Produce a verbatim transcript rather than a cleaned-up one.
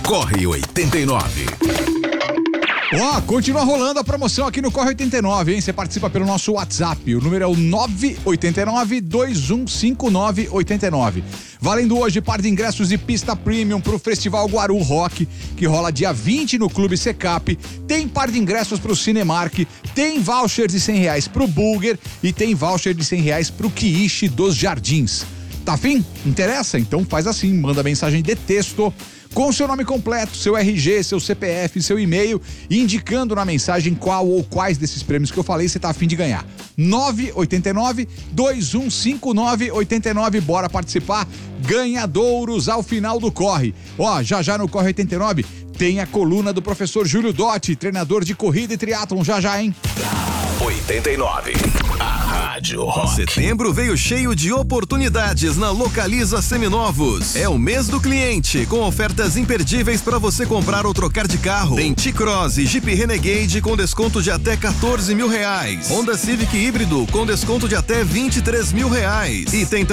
Corre oitenta e nove. Ó, oh, continua rolando a promoção aqui no Corre oitenta e nove, hein? Você participa pelo nosso WhatsApp. O número é o nove oito nove, dois um cinco nove oito nove. Valendo hoje par de ingressos de pista premium pro Festival Guaru Rock, que rola dia vinte no Clube Secap. Tem par de ingressos pro Cinemark, tem voucher de cem reais pro Bulger e tem voucher de cem reais pro Quiche dos Jardins. Tá afim? Interessa? Então faz assim, manda mensagem de texto com seu nome completo, seu R G, seu C P F, seu e-mail, indicando na mensagem qual ou quais desses prêmios que eu falei você tá afim de ganhar. nove oito nove, dois um cinco nove oito nove, bora participar, ganhadouros ao final do Corre. Ó, já já no Corre oitenta e nove tem a coluna do professor Júlio Dotti, treinador de corrida e triatlon, já já, hein? oitenta e nove. A Rádio Rock. Setembro veio cheio de oportunidades na Localiza Seminovos. É o mês do cliente, com ofertas imperdíveis para você comprar ou trocar de carro. Tem T-Cross e Jeep Renegade com desconto de até quatorze mil reais. Honda Civic híbrido com desconto de até vinte e três mil reais. E tem